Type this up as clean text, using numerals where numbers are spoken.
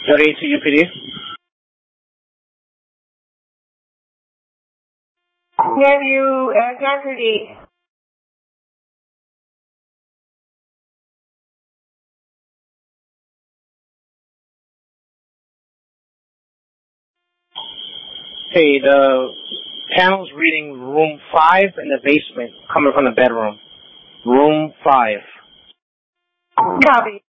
30 to UPD. Have you casualty? Hey, the panel's reading room 5 in the basement, coming from the bedroom. Room 5. Copy.